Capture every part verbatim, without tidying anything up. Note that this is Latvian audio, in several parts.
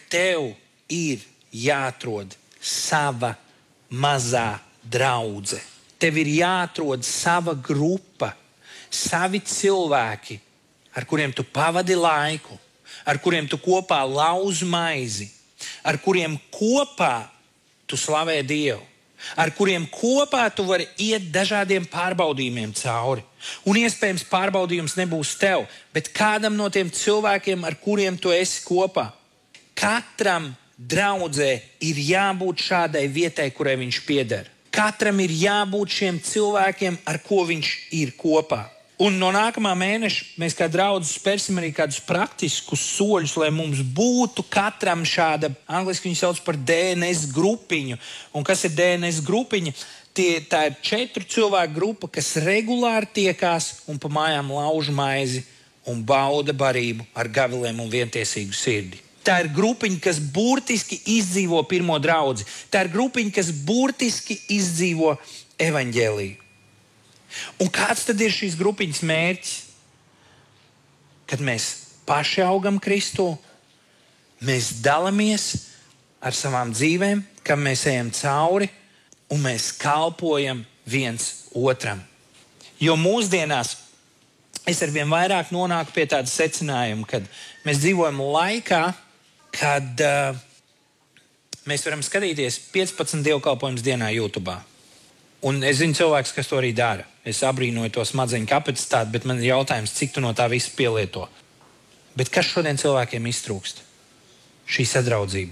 tev ir jāatrod sava mazā draudze. Tev ir jāatrod sava grupa, savi cilvēki, ar kuriem tu pavadi laiku, ar kuriem tu kopā lauzi maizi, ar kuriem kopā tu slavē Dievu, ar kuriem kopā tu vari iet dažādiem pārbaudījumiem cauri. Un iespējams pārbaudījums nebūs tev, bet kādam no tiem cilvēkiem, ar kuriem tu esi kopā. Katram draudzē ir jābūt šādai vietai, kurai viņš pieder. Katram ir jābūt šiem cilvēkiem, ar ko viņš ir kopā. Un no nākamā mēneša mēs kā draudze spērsim arī kādus praktiskus soļus, lai mums būtu katram šāda, angliski viņi sauc par D N S grupiņu. Un kas ir D N S grupiņa? Tie, tā ir četru cilvēku grupa, kas regulāri tiekās un pa mājām lauž maizi un bauda barību ar gaviliem un vientiesīgu sirdi. Tā ir grupiņa, kas burtiski izdzīvo pirmo draudzi. Tā ir grupiņa, kas burtiski izdzīvo evaņģēliju. Un kāds tad ir šīs grupiņas mērķis? Kad mēs paši augam Kristū, mēs dalāmies ar savām dzīvēm, kam mēs ejam cauri, un mēs kalpojam viens otram. Jo mūsdienās es arvien vairāk nonāku pie tāda secinājuma, kad mēs dzīvojam laikā, kad uh, mēs varam skatīties piecpadsmit dievkalpojumus dienā YouTube. Un es zinu cilvēks, kas to arī dara. Es abrīnoju to smadzeņu kapacitāti, bet man ir jautājums, cik tu no tā visu pielieto. Bet kas šodien cilvēkiem iztrūkst? Šī sadraudzība.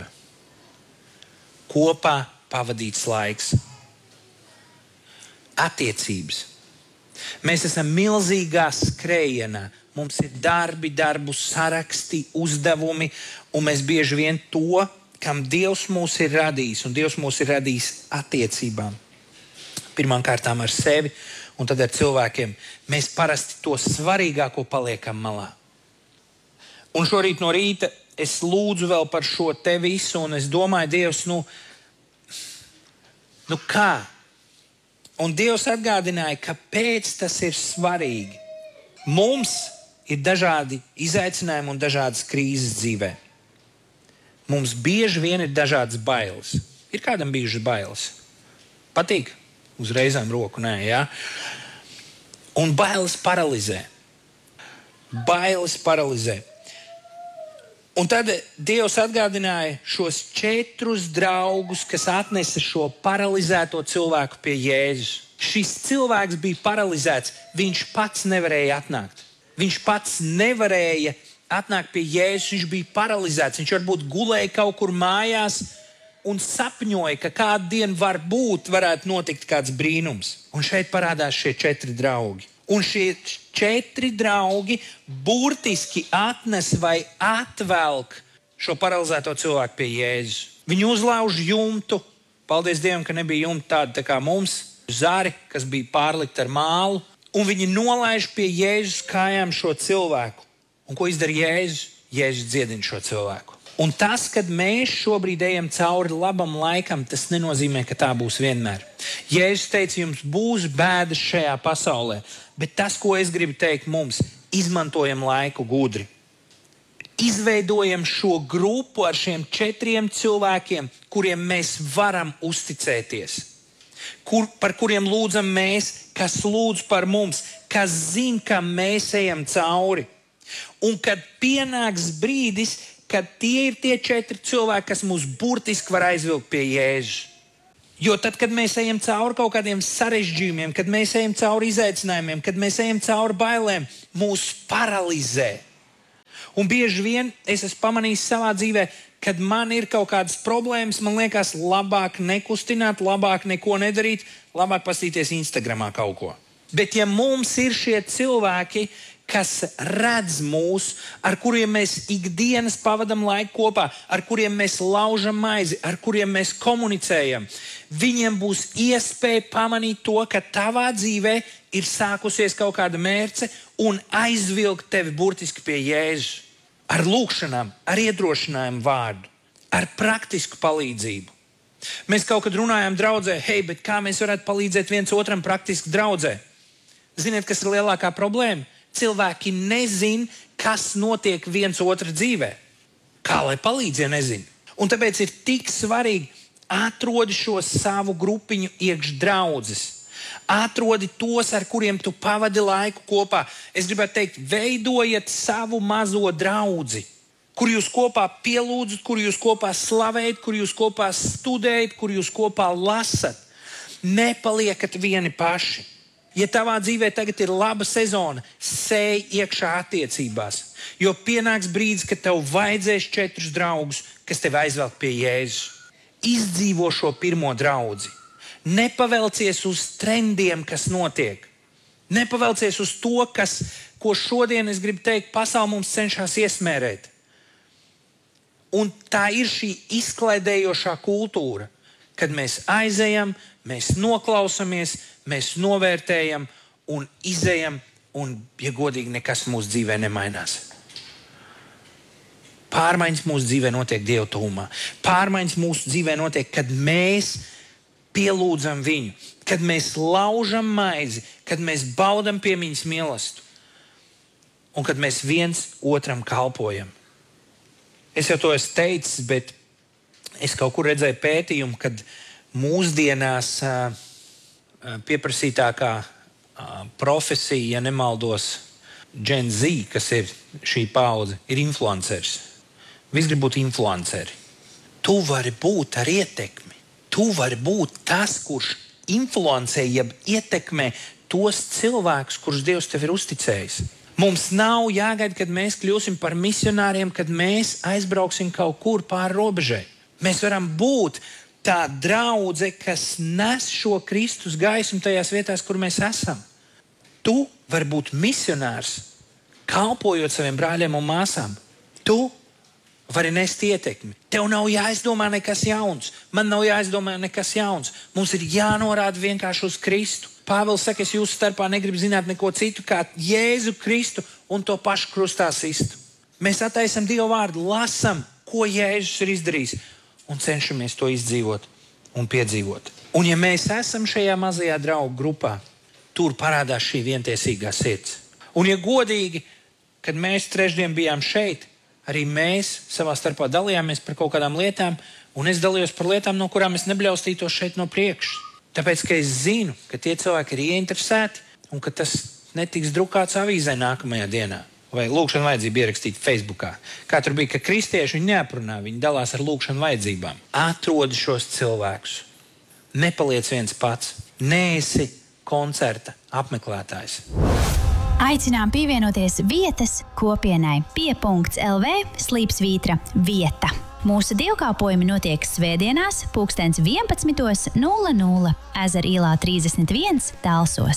Kopā pavadīts laiks. Attiecības. Mēs esam milzīgā skrējienā. Mums ir darbi, darbu saraksti, uzdevumi, un mēs bieži vien to, kam Dievs mūs ir radījis, un Dievs mūs ir radījis attiecībām. Pirmām kārtām ar sevi, un tad ar cilvēkiem. Mēs parasti to svarīgāko paliekam malā. Un šorīt no rīta es lūdzu vēl par šo te visu, un es domāju, Dievs, nu, nu kā? Un Dievs atgādināja, kāpēc tas ir svarīgi. Mums ir dažādi izaicinājumi un dažādas krīzes dzīvē. Mums bieži vien ir dažādas bailes. Ir kādam bijušas bailes? Patīk? Uzreizām roku, nē, jā. Un bailes paralizē. Bailes paralizē. Un tad Dievs atgādināja šos četrus draugus, kas atnesa šo paralizēto cilvēku pie Jēzus. Šis cilvēks bija paralizēts, viņš pats nevarēja atnākt. Viņš pats nevarēja atnākt pie Jēzus, viņš bija paralizēts. Viņš varbūt gulēja kaut kur mājās un sapņoja, ka kādu dienu var būt, varētu notikt kāds brīnums. Un šeit parādās šie četri draugi. Un šie četri draugi burtiski atnes vai atvelk šo paralizēto cilvēku pie Jēzus. Viņi uzlauž jumtu. Paldies Dievam, ka nebija jumta tāda tā kā mums. Zari, kas bija pārlikti ar mālu. Un viņi nolaiž pie Jēzus kājām šo cilvēku. Un ko izdara Jēzus? Jēzus dziedina šo cilvēku. Un tas, kad mēs šobrīd ejam cauri labam laikam, tas nenozīmē, ka tā būs vienmēr. Jēzus teica, jums būs bēdas šajā pasaulē, bet tas, ko es gribu teikt mums, izmantojam laiku gudri. Izveidojam šo grupu ar šiem četriem cilvēkiem, kuriem mēs varam uzticēties. Kur, par kuriem lūdzam mēs, kas lūdz par mums, kas zina, ka mēs ejam cauri. Un kad pienāks brīdis, kad tie ir tie četri cilvēki, kas mūs burtiski var aizvilkt pie Jēzus. Jo tad, kad mēs ejam cauri kaut kādiem sarežģījumiem, kad mēs ejam cauri izaicinājumiem, kad mēs ejam cauri bailēm, mūs paralizē. Un bieži vien es esmu pamanījis savā dzīvē, kad man ir kaut kādas problēmas, man liekas, labāk nekustināt, labāk neko nedarīt, labāk pastīties Instagramā kaut ko. Bet ja mums ir šie cilvēki, kas redz mūs, ar kuriem mēs ikdienas pavadam laiku kopā, ar kuriem mēs laužam maizi, ar kuriem mēs komunicējam, viņiem būs iespēja pamanīt to, ka tavā dzīvē ir sākusies kaut kāda mērce un aizvilkt tevi burtiski pie Jēzus. Ar lūkšanām, ar iedrošinājumu vārdu, ar praktisku palīdzību. Mēs kaut kad runājām draudzē, hei, bet kā mēs varētu palīdzēt viens otram praktiski draudzē? Ziniet, kas ir lielākā problēma? Cilvēki nezin, kas notiek viens otra dzīvē. Kā lai palīdz, ja nezinu? Un tāpēc ir tik svarīgi atrodi šo savu grupiņu iekš draudzes. Atrodi tos, ar kuriem tu pavadi laiku kopā. Es gribētu teikt, veidojiet savu mazo draudzi, kur jūs kopā pielūdzat, kur jūs kopā slavējat, kur jūs kopā studējat, kur jūs kopā lasat. Nepaliekat vieni paši. Ja tavā dzīvē tagad ir laba sezona, sēj iekšā attiecībās. Jo pienāks brīdis, kad tev vajadzēs četrus draugus, kas tev aizvelk pie Jēzus. Izdzīvo šo pirmo draudzi. Nepavelcies uz trendiem, kas notiek. Nepavelcies uz to, kas, ko šodien, es gribu teikt, pasaule mums cenšas iesmērēt. Un tā ir šī izklaidējošā kultūra, kad mēs aizejam, mēs noklausamies, mēs novērtējam un izejam, un, ja godīgi, nekas mūsu dzīvē nemainās. Pārmaiņas mūsu dzīvē notiek Dieva tuvumā. Pārmaiņas mūsu dzīvē notiek, kad mēs pielūdzam viņu, kad mēs laužam maizi, kad mēs baudam piemiņas mīlestību un kad mēs viens otram kalpojam. Es jau to esmu teicis, bet es kaut kur redzēju pētījumu, kad mūsdienās uh, pieprasītākā uh, profesija, ja nemaldos, Gen Z, kas ir šī paudze, ir influenceris. Visi grib būt influenceri. Tu vari būt ar ietekmi. Tu vari būt tas, kurš influencē, jeb ietekmē tos cilvēkus, kurus Dievs tev ir uzticējis. Mums nav jāgaida, kad mēs kļūsim par misionāriem, kad mēs aizbrauksim kaut kur pāri robežai. Mēs varam būt tā draudze, kas nes šo Kristus gaismu tajās vietās, kur mēs esam. Tu vari būt misionārs, kalpojot saviem brāļiem un māsām. Tu vari nest ietekmi. Tev nav jāizdomā nekas jauns. Man nav jāizdomā nekas jauns. Mums ir jānorāda vienkārši uz Kristu. Pāvils saka, es jūsu starpā negribu zināt neko citu kā Jēzu Kristu un to pašu krustā sistu. Mēs attaisam Dieva vārdu, lasam, ko Jēzus ir izdarījis un cenšamies to izdzīvot un piedzīvot. Un ja mēs esam šajā mazajā draugu grupā, tur parādās šī vientiesīgā sirds. Un ja godīgi, kad mēs trešdien bijām šeit, arī mēs savā starpā dalījāmies par kaut kādām lietām, un es dalījos par lietām, no kurām es nebļaustītos šeit no priekšas. Tāpēc, ka es zinu, ka tie cilvēki ir ieinteresēti un ka tas netiks drukāts avīzē nākamajā dienā. Vai lūkšana vajadzība ierakstīt Facebookā. Kā tur bija, ka kristieši viņi neaprunā, viņi dalās ar lūkšanu vajadzībām. Atrodi šos cilvēkus. Nepaliec viens pats. Neesi koncerta apmeklētājs. Aicinām pievienoties vietas kopienai pie.lv slīpsvītra vieta. Mūsu dievkalpojumi notiek svētdienās pulkstens vienpadsmit nulle nulle Ezera ielā trīsdesmit viens Talsos.